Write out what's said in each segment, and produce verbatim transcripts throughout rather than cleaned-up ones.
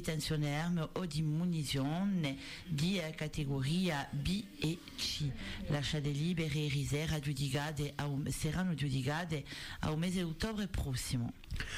tensione o di munizione di categoria B e C. Lasciate libere e riserve giudicate a un, saranno giudicate a un mese di ottobre prossimo.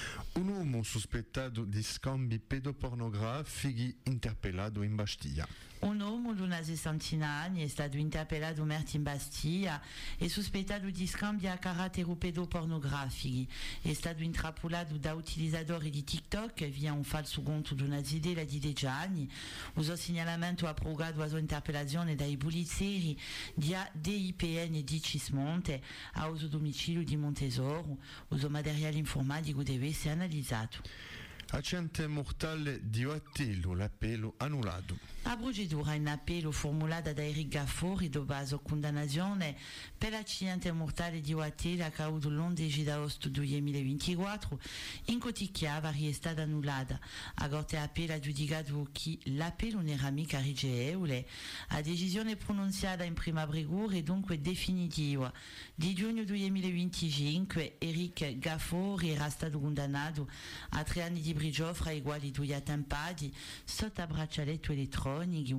Un uomo sospettato di scambi pedopornografici interpellato in Bastiglia. Un uomo di una sessantina anni è stato interpellato merti in Bastiglia e sospettato di scambi a carattere pedopornografici. È stato intrappolato da utilizzatori di TikTok via un falso conto di una zidela di dieci anni. Uso segnalamento ha provocato la sua interpellazione dai polizieri di A D I P N di Cismonte a uso domicilio di Montesoro. Uso materiale informatico deve essere analizzato. Accidente mortale di Oatello, l'appello annullato. La procedura in appello formulata da Eric Gaffori dopo la sua condannazione per l'accidente mortale di Oatello accaduto l'undici agosto duemilaventiquattro in Coticchiava è stata annullata. La Corte d'Appello ha giudicato che l'appello non era mica ragionevole. La decisione pronunziata in prima procura è dunque definitiva. Di giugno duemilaventicinque Eric Gaffori era stato condannato a tre anni di prigione fra i quali due attempati sotto braccialetto elettronico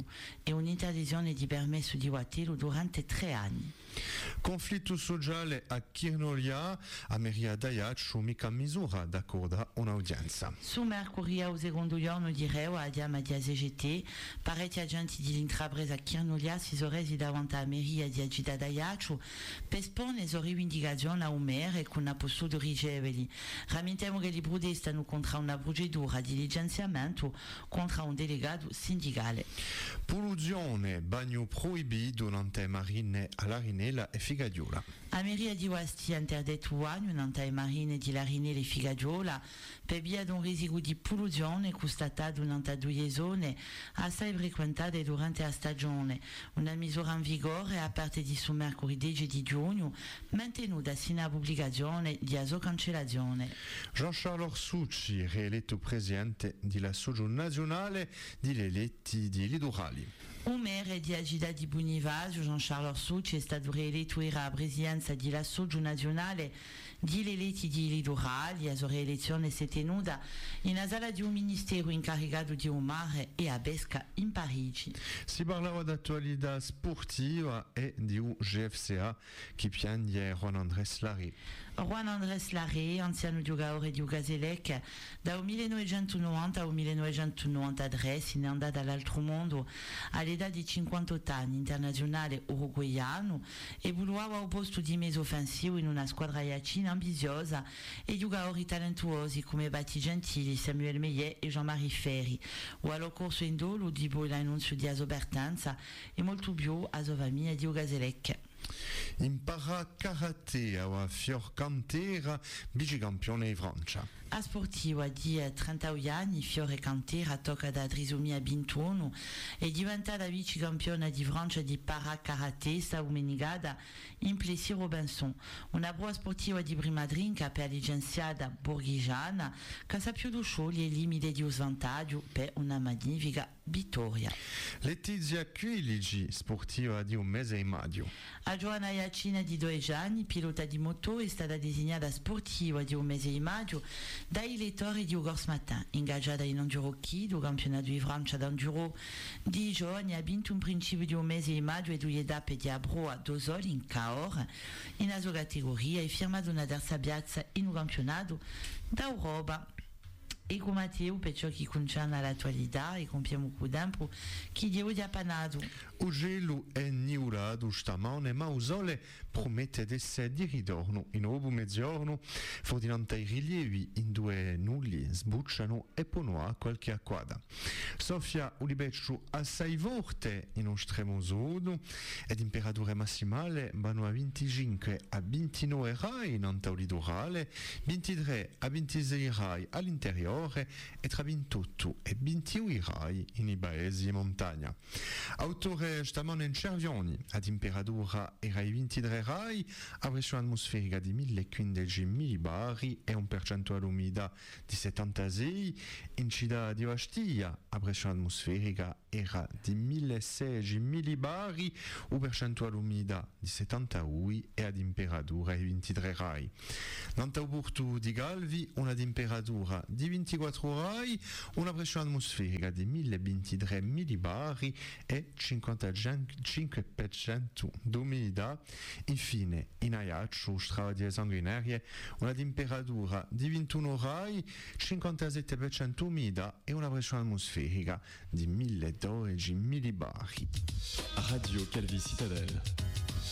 e un'interdizione di permesso di Oatello durante tre anni. Conflitto sociale a Chirnolia, a Maria Daiaccio mica misura d'accordo un'udienza. Su mercoledì al secondo giorno di Reo a Diama di A C G T, parecchi agenti dell'intrapresa Chirnolia si sono resi davanti alla Maria di Agida Daiaccio per esporre le sue rivendicazioni a un maire con una postura ricevere. Rammentiamo che i protestano contro una procedura di licenziamento contro un delegato sindicale. Polluzione, bagno proibito durante marine all'Arinella e Figadiola. La Mairie di Ostia ha interdetto bagno durante marine di Larinella e Figadiola per via di un risico di polluzione constatato durante due zone assai frequentate durante la stagione. Una misura in vigore a parte di su mercoledì dieci di giugno, mantenuta sino alla pubblicazione di a sua cancellazione. Jean-Charles Orsucci, rieletto presidente dell'Associazione Nazionale degli Eletti di Litorali. Un maire di Agida di Bonivacio, Jean-Charles Orsucci, è stato rieletto alla presidenza dell'Associazione Nazionale degli Eletti di Litorali. La sua rielezione si è tenuta in una sala di un ministero incaricato di un mare e a Besca in Parigi. Si parlava d'attualità sportiva e di un G F C A che piange Juan Andrés Larrey. Juan Andrés Larrey, anziano giocatore di Ugaselec, dal millenovecentonovanta al millenovecentonovantatré se n'è andato all'altro mondo all'età di cinquantotto anni, internazionale uruguaiano, e evoluava al posto di mezzo offensivo in una squadra iacina ambiziosa e giocatori talentuosi come Batti Gentili, Samuel Meillet e Jean-Marie Ferri. O allo corso in dolo di poi l'annuncio di Asobertanza e molto più a sua famiglia di Ugaselec. Impara karate a Fior Cantera, vicecampione in Francia. A sportiva di trentadue anni, Fiore Cantera tocca da trisomia ventuno, è diventata vicecampione di Francia di parakarate statunitense in Plessis Robinson, una prova sportiva di prima drinka per licenziata borghigiana che sa più scioglie i limiti di svantaggio per una magnifica vittoria. Letizia Quiligi, sportiva di un mese e maggio. A Giovanna Iacina di due anni, pilota di moto, è stata designata sportiva di un mese e maggio dai lettori di Ugors Matin, ingaggiata in Enduro Kid, il campionato di Francia d'Enduro di giovani, ha vinto un principio di un mese e maggio e due tappe di Abro a Dosol in Cahors, in una sua categoria, e firmato una terza piazza in un campionato d'Europa. E con Matteo, per ciò che concerne l'attualità, e compiamo con tempo, chi Dio di appanato. O gelo è niulato stamane, ma il sole promette di essere di ritorno. In robo mezzogiorno, fortinante i rilievi in due nulli sbucciano e ponoa qualche acquada. Sofia Ulibeccio assai forte in un estremo sud, e temperature massimale vanno a venticinque a ventinove rai in anta litorale, ventitré a ventisei rai all'interiore e tra ventotto e ventidue rai in i paesi e montagna. Autore stamane in Cervioni, a temperatura era i ventitré rai, a pressione atmosferica di millequindici millibari e un percentuale umida di settantasei, in città di Bastiglia, a pressione atmosferica era di milleseicento millibari, la percentuale umida di settantadue e ad temperatura di ventitré gradi. Nel porto di Galvi una temperatura di ventiquattro gradi, una pressione atmosferica di milleventistre millibari e cinquantacinque per cento d'umidità. Infine, in Ajaccio, strada di sanguinarie, una temperatura di ventuno gradi, cinquantasette per cento umida e una pressione atmosferica di milledodici millibari. Radio Calvi Citadelle.